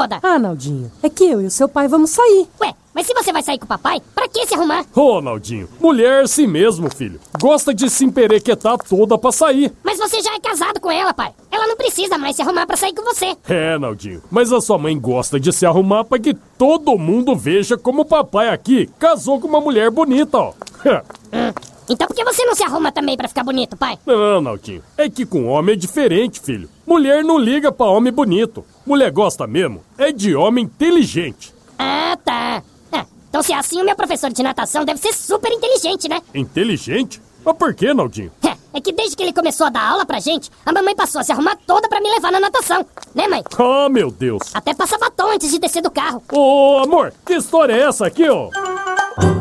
incomoda? Ah, Naldinho, é que eu e o seu pai vamos sair. Ué, mas se você vai sair com o papai, pra que se arrumar? Ô, Naldinho, mulher é assim mesmo, filho. Gosta de se emperequetar toda pra sair. Mas você já é casado com ela, pai. Ela não precisa mais se arrumar pra sair com você. É, Naldinho, mas a sua mãe gosta de se arrumar pra que todo mundo veja como o papai aqui casou com uma mulher bonita, ó. Então por que você não se arruma também pra ficar bonito, pai? Não, Naldinho, é que com homem é diferente, filho. Mulher não liga pra homem bonito. Mulher gosta mesmo é de homem inteligente. Ah, tá. Então se é assim, o meu professor de natação deve ser super inteligente, né? Inteligente? Mas por que, Naldinho? É que desde que ele começou a dar aula pra gente, a mamãe passou a se arrumar toda pra me levar na natação. Né, mãe? Ah, meu Deus. Até passa batom antes de descer do carro. Ô, amor, que história é essa aqui, ó?